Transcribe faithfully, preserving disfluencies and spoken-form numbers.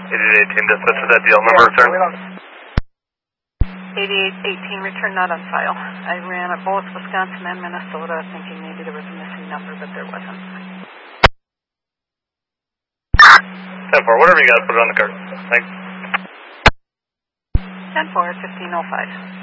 eighty-eight eighteen, dispatch, is that deal number return? eighty-eight eighteen, return not on file. I ran at both Wisconsin and Minnesota thinking maybe there was a missing number, but there wasn't. ten four, whatever you guys put it on the card. Thanks. ten four, fifteen oh five.